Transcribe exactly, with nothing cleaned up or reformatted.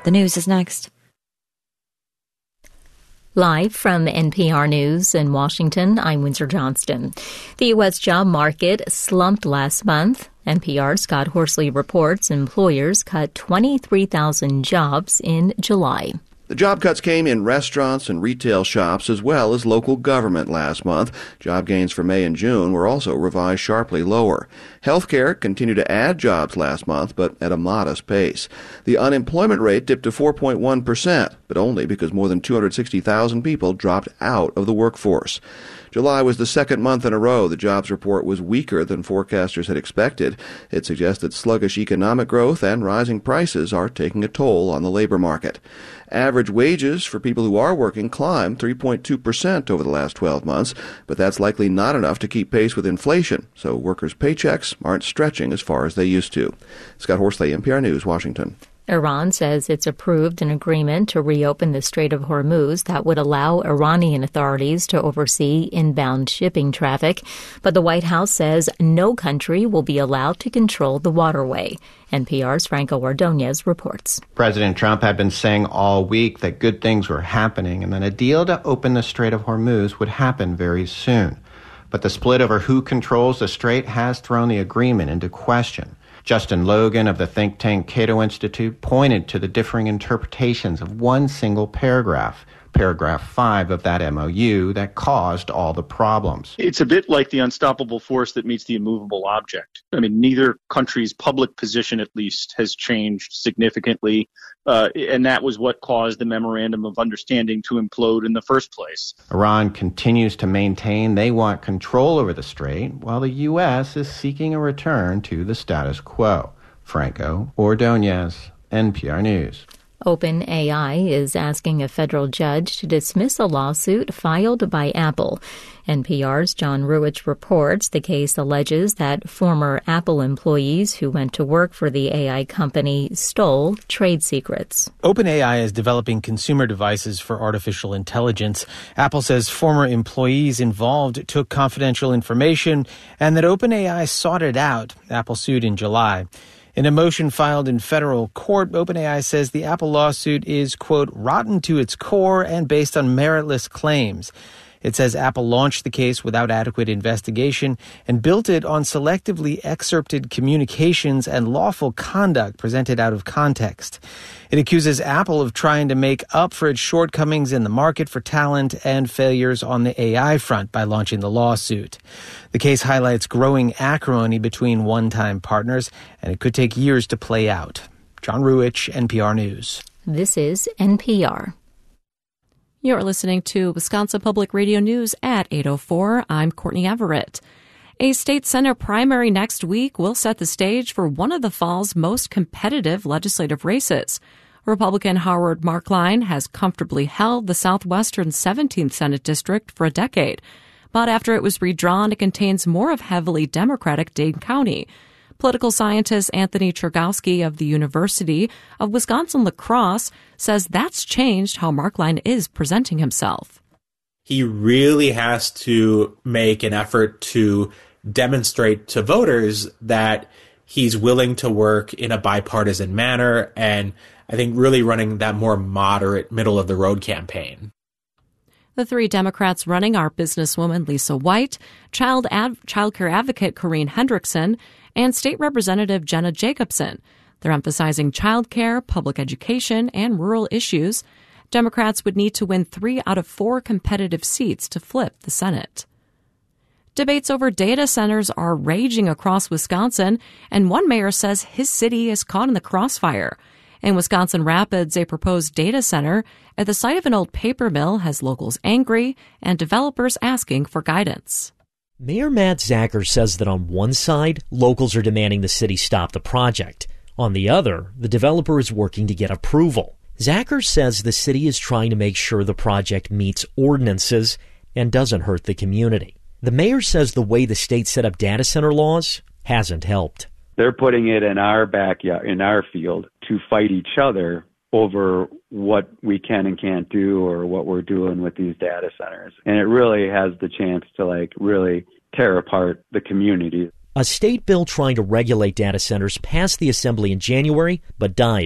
The news is next. Live from N P R News in Washington, I'm Windsor Johnston. The U S job market slumped last month. N P R's Scott Horsley reports employers cut twenty-three thousand jobs in July. The job cuts came in restaurants and retail shops as well as local government last month. Job gains for May and June were also revised sharply lower. Healthcare continued to add jobs last month, but at a modest pace. The unemployment rate dipped to four point one percent, but only because more than two hundred sixty thousand people dropped out of the workforce. July was the second month in a row the jobs report was weaker than forecasters had expected. It suggests that sluggish economic growth and rising prices are taking a toll on the labor market. Average wages for people who are working climbed three point two percent over the last twelve months, but that's likely not enough to keep pace with inflation, so workers' paychecks aren't stretching as far as they used to. Scott Horsley, N P R News, Washington. Iran says it's approved an agreement to reopen the Strait of Hormuz that would allow Iranian authorities to oversee inbound shipping traffic. But the White House says no country will be allowed to control the waterway. N P R's Franco Ordonez reports. President Trump had been saying all week that good things were happening and that a deal to open the Strait of Hormuz would happen very soon. But the split over who controls the strait has thrown the agreement into question. Justin Logan of the think tank Cato Institute pointed to the differing interpretations of one single paragraph, paragraph five of that M O U, that caused all the problems. It's a bit like the unstoppable force that meets the immovable object. I mean, neither country's public position, at least, has changed significantly, uh, and that was what caused the Memorandum of Understanding to implode in the first place. Iran continues to maintain they want control over the strait, while the U S is seeking a return to the status quo. Franco Ordonez, N P R News. OpenAI is asking a federal judge to dismiss a lawsuit filed by Apple. N P R's John Ruwitch reports the case alleges that former Apple employees who went to work for the A I company stole trade secrets. OpenAI is developing consumer devices for artificial intelligence. Apple says former employees involved took confidential information and that OpenAI sought it out. Apple sued in July. In a motion filed in federal court, OpenAI says the Apple lawsuit is, quote, rotten to its core and based on meritless claims. It says Apple launched the case without adequate investigation and built it on selectively excerpted communications and lawful conduct presented out of context. It accuses Apple of trying to make up for its shortcomings in the market for talent and failures on the A I front by launching the lawsuit. The case highlights growing acrimony between one-time partners, and it could take years to play out. John Ruwitch, N P R News. This is N P R. You're listening to Wisconsin Public Radio News at eight oh four. I'm Courtney Everett. A state Senate primary next week will set the stage for one of the fall's most competitive legislative races. Republican Howard Marklein has comfortably held the Southwestern seventeenth Senate District for a decade. But after it was redrawn, it contains more of heavily Democratic Dane County. Political scientist Anthony Chergowski of the University of Wisconsin-La Crosse says that's changed how Marklein is presenting himself. He really has to make an effort to demonstrate to voters that he's willing to work in a bipartisan manner and I think really running that more moderate middle-of-the-road campaign. The three Democrats running are businesswoman Lisa White, child ad- child care advocate Corrine Hendrickson, and State Representative Jenna Jacobson. They're emphasizing child care, public education, and rural issues. Democrats would need to win three out of four competitive seats to flip the Senate. Debates over data centers are raging across Wisconsin, and one mayor says his city is caught in the crossfire. In Wisconsin Rapids, a proposed data center at the site of an old paper mill has locals angry and developers asking for guidance. Mayor Matt Zacher says that on one side, locals are demanding the city stop the project. On the other, the developer is working to get approval. Zacher says the city is trying to make sure the project meets ordinances and doesn't hurt the community. The mayor says the way the state set up data center laws hasn't helped. They're putting it in our backyard, in our field, to fight each other over what we can and can't do or what we're doing with these data centers. And it really has the chance to like really tear apart the community. A state bill trying to regulate data centers passed the assembly in January, but died